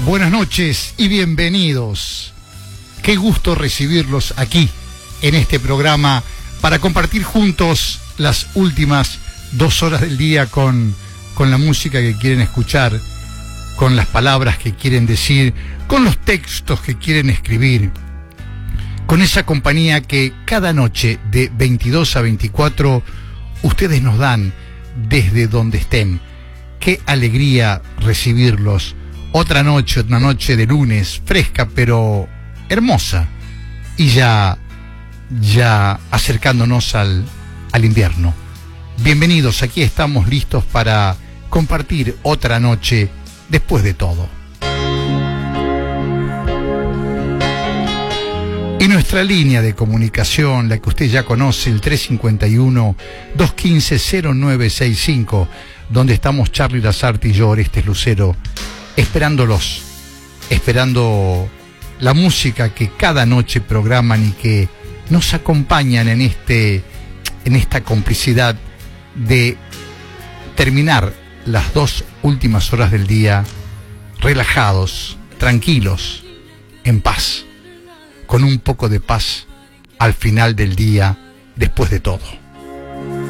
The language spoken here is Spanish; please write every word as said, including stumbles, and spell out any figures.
Buenas noches y bienvenidos. Qué gusto recibirlos aquí en este programa para compartir juntos las últimas dos horas del día con, con la música que quieren escuchar, con las palabras que quieren decir, con los textos que quieren escribir, con esa compañía que cada noche de veintidós a veinticuatro ustedes nos dan desde donde estén. Qué alegría recibirlos. Otra noche, otra noche de lunes, fresca pero hermosa. Y ya, ya acercándonos al, al invierno. Bienvenidos, aquí estamos listos para compartir otra noche después de todo. Y nuestra línea de comunicación, la que usted ya conoce, el tres cinco uno, dos uno cinco, cero nueve seis cinco, donde estamos Charly Lazarte y yo, Orestes Lucero, esperándolos, esperando la música que cada noche programan y que nos acompañan en este, en esta complicidad de terminar las dos últimas horas del día relajados, tranquilos, en paz, con un poco de paz al final del día, después de todo.